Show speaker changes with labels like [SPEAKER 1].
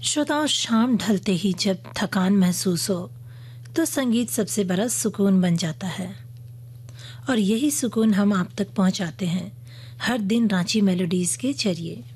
[SPEAKER 1] श्रोताओं, शाम ढलते ही जब थकान महसूस हो तो संगीत सबसे बड़ा सुकून बन जाता है और यही सुकून हम आप तक पहुंचाते हैं हर दिन रांची मेलोडीज के जरिए।